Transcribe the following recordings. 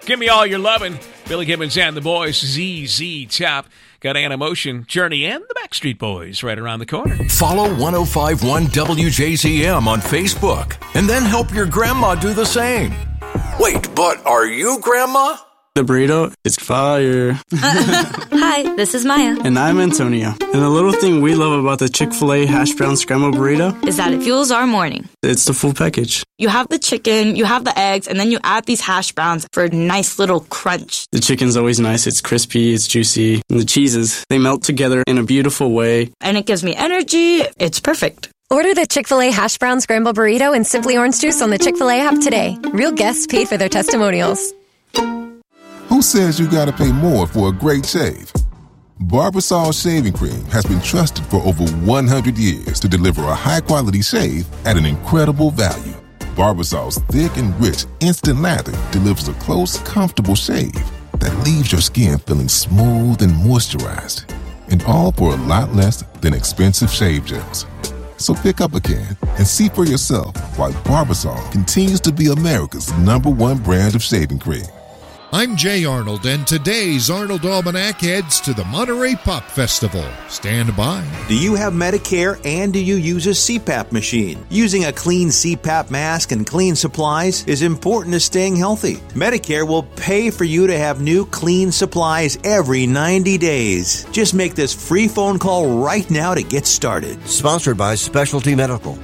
Give me all your lovin'. Billy Gibbons and the boys, ZZ Top. Got Animotion, Journey, and the Backstreet Boys right around the corner. Follow 105.1 WJZM on Facebook, and then help your grandma do the same. Wait, but are you Grandma? The burrito is fire. Hi, this is Maya. And I'm Antonio. And the little thing we love about the Chick-fil-A hash brown scrambled burrito is that it fuels our morning. It's the full package. You have the chicken, you have the eggs, and then you add these hash browns for a nice little crunch. The chicken's always nice. It's crispy, it's juicy. And the cheeses, they melt together in a beautiful way. And it gives me energy. It's perfect. Order the Chick-fil-A hash brown scrambled burrito and Simply Orange Juice on the Chick-fil-A app today. Real guests paid for their testimonials. Who says you gotta pay more for a great shave? Barbasol Shaving Cream has been trusted for over 100 years to deliver a high-quality shave at an incredible value. Barbasol's thick and rich instant lather delivers a close, comfortable shave that leaves your skin feeling smooth and moisturized. And all for a lot less than expensive shave gels. So pick up a can and see for yourself why Barbasol continues to be America's #1 brand of shaving cream. I'm Jay Arnold, and today's Arnold Almanac heads to the Monterey Pop Festival. Stand by. Do you have Medicare and do you use a CPAP machine? Using a clean CPAP mask and clean supplies is important to staying healthy. Medicare will pay for you to have new clean supplies every 90 days. Just make this free phone call right now to get started. Sponsored by Specialty Medical.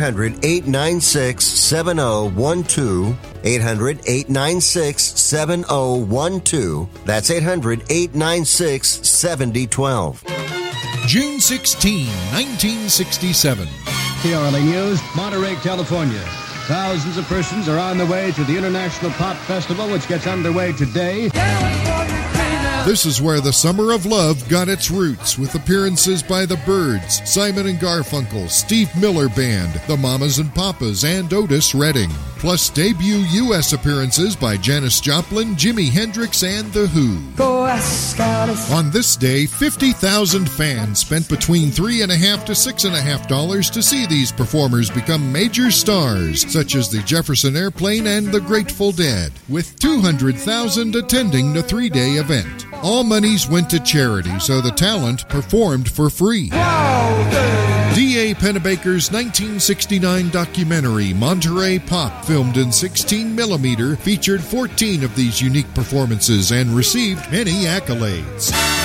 800-896-7012. 800-896-7012. That's 800-896-7012. June 16, 1967. KRLA News, Monterey, California. Thousands of persons are on the way to the International Pop Festival, which gets underway today. This is where the Summer of Love got its roots, with appearances by the Byrds, Simon and Garfunkel, Steve Miller Band, the Mamas and Papas, and Otis Redding. Plus debut U.S. appearances by Janis Joplin, Jimi Hendrix, and The Who. On this day, 50,000 fans spent between $3.50 to $6.50 to see these performers become major stars, such as the Jefferson Airplane and the Grateful Dead, with 200,000 attending the 3-day event. All monies went to charity, so the talent performed for free. D.A. Pennebaker's 1969 documentary, Monterey Pop, filmed in 16mm, featured 14 of these unique performances and received many accolades.